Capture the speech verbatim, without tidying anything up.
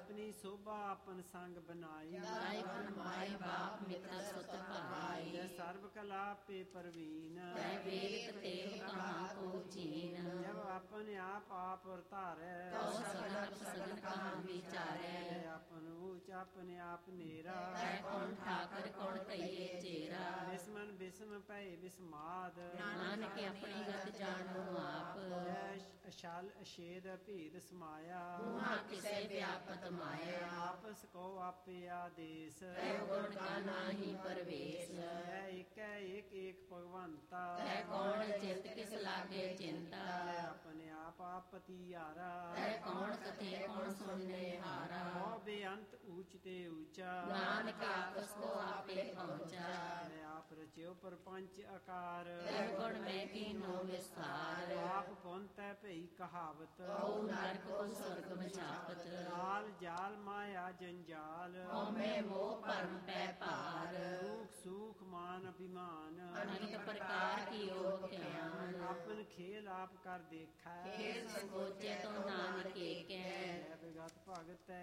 ਆਪਣੀ ਸੋਭਾ ਆਪਨ ਸੰਗ ਬਣਾਈ। ਦਾਈ ਫਰਮਾਏ ਬਾਪ ਮਿੱਤਰ ਸੁਤ ਭਾਈ। ਜੈ ਸਰਬ ਕਲਾ ਪੇ ਪ੍ਰਵੀਨ ਤੈ ਵੇਦ ਤੇਗ ਕਹਾਂ ਕੋ ਚੀਨ। ਜਬ ਆਪਨ ਆਪ ਆਪ ਧਾਰੈ ਤਉ ਸਗਲ ਸਗਲ ਕਹਾਂ ਵਿਚਾਰੈ। ਆਪਨ ਊਚ ਆਪਨ ਆਪ ਨੇਰਾ ਤੈ ਕੌਣ ਠਾਕਰ ਕੌਣ ਕਹੀਏ ਚੇਰਾ। ਬਿਸਮਨ ਬਿਸਮ ਭਏ ਬਿਸਮਾਦ ਨਾਨਕ ਆਪਣੀ ਗਤ ਜਾਣੋ ਆਪ। ਜੈ ਅਸ਼ਾਲ ਅਸ਼ੇਦ ਭੇਦ ਸਮਾਇਆ ਉਹਾਂ ਕਿਸੇ ਵਿਆਪਤ ਮਾਇਆ। ਆਪਸ ਕੋ ਆਪੇ ਆਦੇਸ ਤੈ ਗੁਣ ਕਾ ਨਾਹੀ ਪਰਵੇਸ। ਜੈ ਏਕੈ ਏਕ ਏਕ ਭਗਵੰਤਾ ਤੈ ਕੌਣ ਚਿੰਤ ਕਿਸ ਲਾਗੇ ਚਿੰਤਾ। ਜੈ ਆਪਣੇ ਆਪ ਆਪ ਪਤੀਆਰਾ ਤੈ ਕੌਣ ਕਥੇ ਕੌਣ ਸੁਣਨੇ ਹਾਰਾ। ਮੋਹ ਬੇਅੰਤ ਊਚ ਤੇ ਊਚਾ ਨਾਨਕ ਆਪਸ ਕੋ ਆਪੇ ਪਹੁੰਚਾ। ਜੈ ਆਪ ਰਚਿਓ ਪਰਪੰਚ ਆਕਾਰ ਤੈ ਗੁਣ ਮੈਂ ਕੀਨੋ ਵਿਸਥਾਰ। ਆਪ ਪੁੰਤੈ ਭਈ ਕਹਾਵਤ ਓ ਨਰਕ ਕੋ ਸੁਰਗ ਵਿਚਾਪਤ। ਜਾਲ ਜਾਲ ਮਾਇਆ ਜੰਜਾਲ ਹਉਮੈ ਮੋਹ ਭਰਮ ਪੈ ਭਾਰ। ਸੂਖ ਸੂਖ ਮਾਨ ਅਭਿਮਾਨ ਅਨੇਕ ਪ੍ਰਕਾਰ ਕੀ ਓਹ ਗਿਆਨ। ਆਪਨ ਖੇਲ ਆਪ ਕਰ ਦੇਖੈ ਖੇਲ ਸੰਕੋਚੈ ਤੋ ਨਾਨਕ ਏਕੈ। ਬਿਗਤ ਭਗਤ